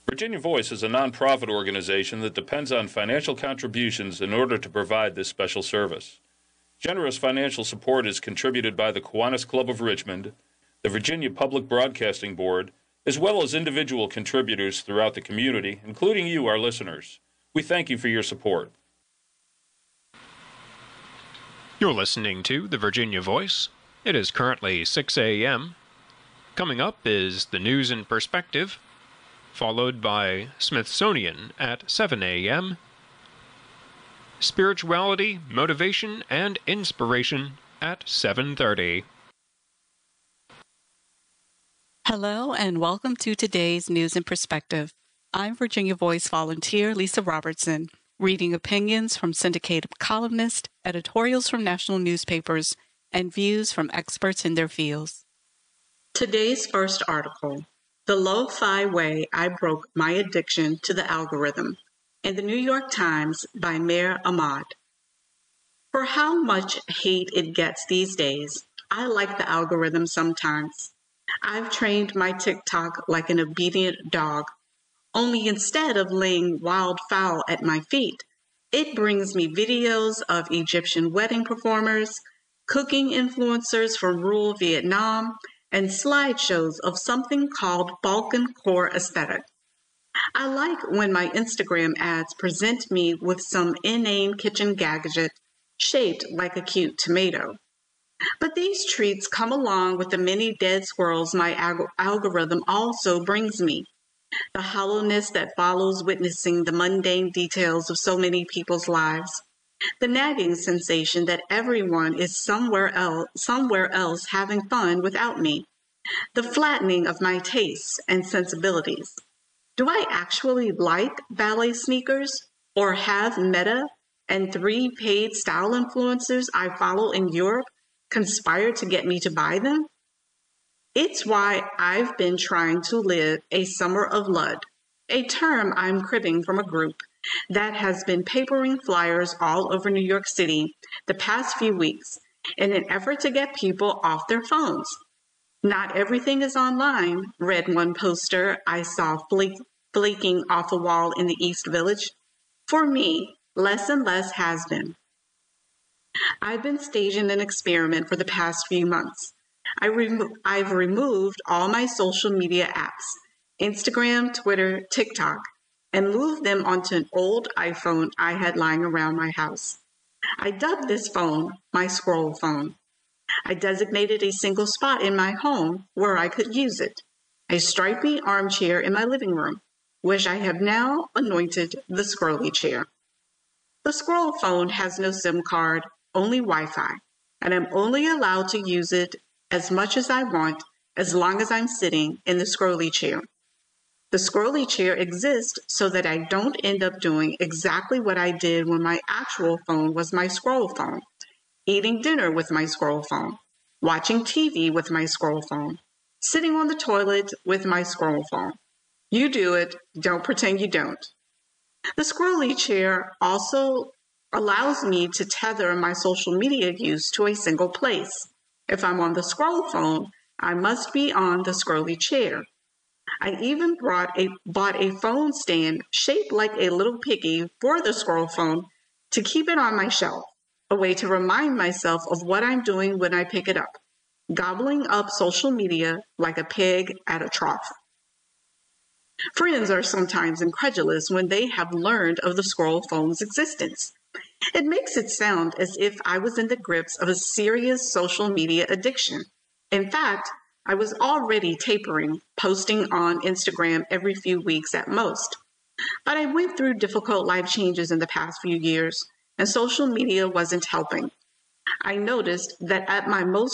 Virginia Voice is a nonprofit organization that depends on financial contributions in order to provide this special service. Generous financial support is contributed by the Kiwanis Club of Richmond, the Virginia Public Broadcasting Board, as well as individual contributors throughout the community, including you, our listeners. We thank you for your support. You're listening to the Virginia Voice. It is currently 6 a.m. Coming up is the News in Perspective, followed by Smithsonian at 7 a.m., Spirituality, Motivation, and Inspiration at 7:30. Hello and welcome to today's News in Perspective. I'm Virginia Voice volunteer Lisa Robertson, reading opinions from syndicated columnists, editorials from national newspapers, and views from experts in their fields. Today's first article, The Lo-Fi Way I Broke My Addiction to the Algorithm, in the New York Times by Maher Ahmad. For how much hate it gets these days, I like the algorithm sometimes. I've trained my TikTok like an obedient dog, only instead of laying wildfowl at my feet, it brings me videos of Egyptian wedding performers, cooking influencers from rural Vietnam, and slideshows of something called Balkan core aesthetic. I like when my Instagram ads present me with some inane kitchen gadget shaped like a cute tomato. But these treats come along with the many dead squirrels my algorithm also brings me. The hollowness that follows witnessing the mundane details of so many people's lives. The nagging sensation that everyone is somewhere else having fun without me. The flattening of my tastes and sensibilities. Do I actually like ballet sneakers or have Meta and 3 paid style influencers I follow in Europe conspire to get me to buy them? It's why I've been trying to live a summer of Lud, a term I'm cribbing from a group that has been papering flyers all over New York City the past few weeks in an effort to get people off their phones. Not everything is online, read one poster I saw flaking off a wall in the East Village. For me, less and less has been. I've been staging an experiment for the past few months. I've removed all my social media apps, Instagram, Twitter, TikTok, and moved them onto an old iPhone I had lying around my house. I dubbed this phone my scroll phone. I designated a single spot in my home where I could use it, a stripy armchair in my living room, which I have now anointed the scrolly chair. The scroll phone has no SIM card, only Wi-Fi, and I'm only allowed to use it as much as I want as long as I'm sitting in the scrolly chair. The scrolly chair exists so that I don't end up doing exactly what I did when my actual phone was my scroll phone. Eating dinner with my scroll phone, watching TV with my scroll phone, sitting on the toilet with my scroll phone. You do it, don't pretend you don't. The scrolly chair also allows me to tether my social media use to a single place. If I'm on the scroll phone, I must be on the scrolly chair. I even bought a phone stand shaped like a little piggy for the scroll phone to keep it on my shelf. A way to remind myself of what I'm doing when I pick it up, gobbling up social media like a pig at a trough. Friends are sometimes incredulous when they have learned of the scroll phone's existence. It makes it sound as if I was in the grips of a serious social media addiction. In fact, I was already tapering, posting on Instagram every few weeks at most. But I went through difficult life changes in the past few years, and social media wasn't helping. I noticed that at my most